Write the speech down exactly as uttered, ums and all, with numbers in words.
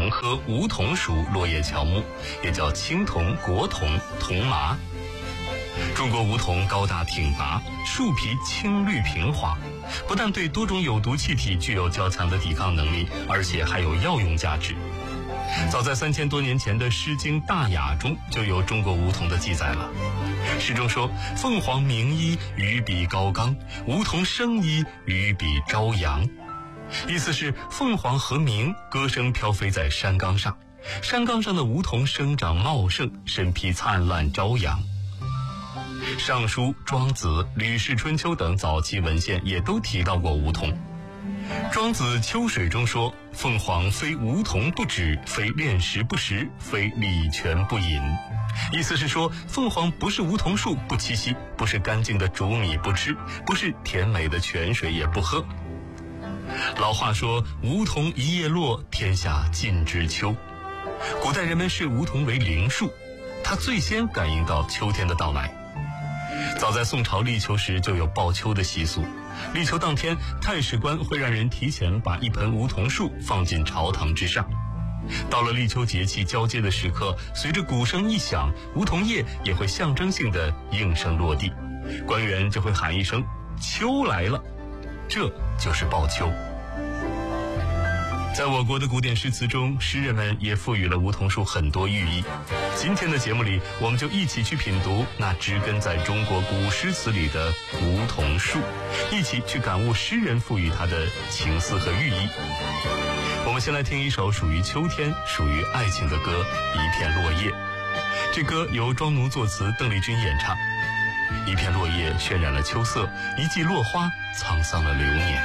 桐科梧桐属落叶乔木，也叫青桐、国桐、桐麻。中国梧桐高大挺拔，树皮青绿平滑，不但对多种有毒气体具有较强的抵抗能力，而且还有药用价值。早在三千多年前的《诗经·大雅》中就有中国梧桐的记载了。诗中说：“凤凰鸣衣，于彼高冈；梧桐生衣，于彼朝阳。”意思是凤凰和鸣，歌声飘飞在山冈上，山冈上的梧桐生长茂盛，身披灿烂朝阳。《尚书》《庄子》《吕氏春秋》等早期文献也都提到过梧桐。庄子《秋水》中说：“凤凰非梧桐不止，非炼石不食，非礼泉不饮。”意思是说，凤凰不是梧桐树不栖息，不是干净的竹米不吃，不是甜美的泉水也不喝。老话说：“梧桐一叶落，天下尽知秋。”古代人们视梧桐为灵树，它最先感应到秋天的到来。早在宋朝立秋时就有报秋的习俗，立秋当天，太史官会让人提前把一盆梧桐树放进朝堂之上。到了立秋节气交接的时刻，随着鼓声一响，梧桐叶也会象征性的应声落地，官员就会喊一声“秋来了”，这就是报秋。在我国的古典诗词中，诗人们也赋予了梧桐树很多寓意。今天的节目里，我们就一起去品读那植根在中国古诗词里的梧桐树，一起去感悟诗人赋予它的情思和寓意。我们先来听一首属于秋天、属于爱情的歌《一片落叶》。这歌由庄奴作词，邓丽君演唱。一片落叶渲染了秋色，一季落花沧桑了流年。